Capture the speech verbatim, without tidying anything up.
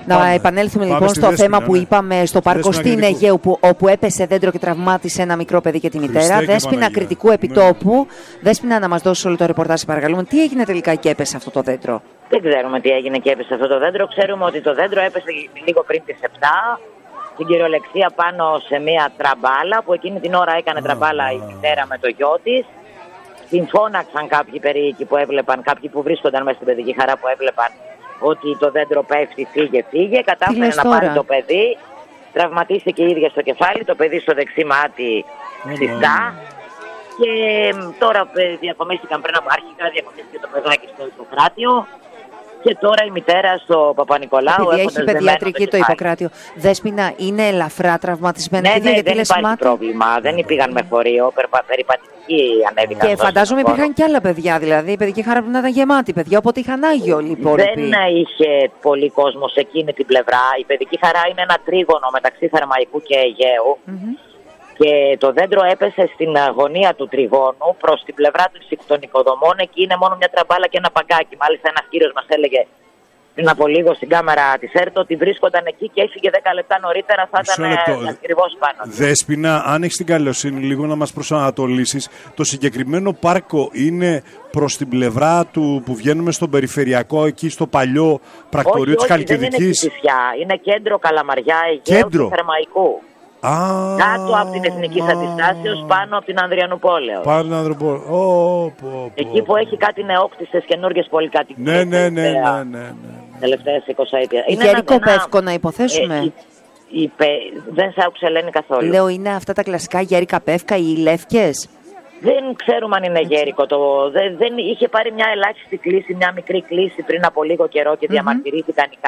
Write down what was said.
Να πάμε. επανέλθουμε Πάμε λοιπόν στη στο Δέσποινα, θέμα που ναι. είπαμε στο Στη πάρκο Δέσποινα στην Κρητικού. Αιγαίου, που, όπου έπεσε δέντρο και τραυμάτισε ένα μικρό παιδί και τη μητέρα. Χριστέ και Δέσποινα Παναγία. Κρητικού επιτόπου. Δέσποινα, να μας δώσει όλο το ρεπορτάζ, παρακαλούμε. Τι έγινε τελικά και έπεσε αυτό το δέντρο? Δεν ξέρουμε τι έγινε και έπεσε αυτό το δέντρο. Ξέρουμε ότι το δέντρο έπεσε λίγο πριν τις επτά. Στην κυριολεξία πάνω σε μια τραμπάλα, που εκείνη την ώρα έκανε τραμπάλα η μητέρα με το γιο της. Την φώναξαν κάποιοι περίοικοι που έβλεπαν, κάποιοι που βρίσκονταν μέσα στην παιδική χαρά που έβλεπαν ότι το δέντρο πέφτει, φύγε, φύγε. Κατάφερε να τώρα? πάρει το παιδί. Τραυματίστηκε η ίδια στο κεφάλι, το παιδί στο δεξί μάτι σφιχτά. Και τώρα ε, διακομίστηκαν πριν από αρχικά διακομίστηκε το παιδάκι στο Ιπποκράτιο. Και τώρα η μητέρα στο Παπα-Νικολάου. Επειδή έχει παιδιατρική το Ιπποκράτιο. Δέσποινα, είναι ελαφρά τραυματισμένη? Ναι, παιδιά, ναι, γιατί δεν λες υπάρχει μάτι? πρόβλημα. Δεν πήγαν με φορείο, περπα, περιπατητική ανέβηκαν. Και φαντάζομαι υπήρχαν και άλλα παιδιά, δηλαδή η παιδική χαρά πρέπει να ήταν γεμάτη παιδιά, οπότε είχαν άγιο λοιπόν. Δεν είχε πολύ κόσμο σε εκείνη την πλευρά. Η παιδική χαρά είναι ένα τρίγωνο μεταξύ Θερμαϊκού και Αιγαίου. Mm-hmm. Και το δέντρο έπεσε στην γωνία του τριγώνου προς την πλευρά των οικοδομών. Εκεί είναι μόνο μια τραμπάλα και ένα παγκάκι. Μάλιστα ένας κύριος μας έλεγε πριν από λίγο στην κάμερα της ΕΡΤ ότι βρίσκονταν εκεί και έφυγε δέκα λεπτά νωρίτερα, θα ήταν ακριβώς πάνω. Δέσποινα, αν έχεις την καλοσύνη λίγο να μας προσανατολίσεις, το συγκεκριμένο πάρκο είναι προς την πλευρά του που βγαίνουμε στον περιφερειακό, εκεί στο παλιό πρακτορείο της Χαλκιδικής? Δεν είναι Κηφισιά, είναι κέντρο Καλαμαριά, Αιγαίου και Θερμαϊκού. Α, κάτω από την Εθνική Αντιστάσεως, πάνω από την Ανδριανουπόλεως. Πάνω την Ανδριανουπόλεως. Oh, oh, oh, εκεί που έχει κάτι νεόκτιστες καινούργιες πολυκατοικίες. Ναι, ναι, ναι, ναι, ναι. Τελευταίες εικοσαετία. Η Γέρικο Πεύκο να υποθέσουμε. Ε, η, η, δεν σ' άκουσα Ελένη καθόλου. Λέω, είναι αυτά τα κλασικά Γέρικα Πεύκα ή οι Λεύκες? Δεν ξέρουμε αν είναι γέρικο. Το, δεν, δεν είχε πάρει μια ελάχιστη κλίση, μια μικρή κλίση πριν από λίγο καιρό και mm-hmm. διαμαρτυρήθηκαν οι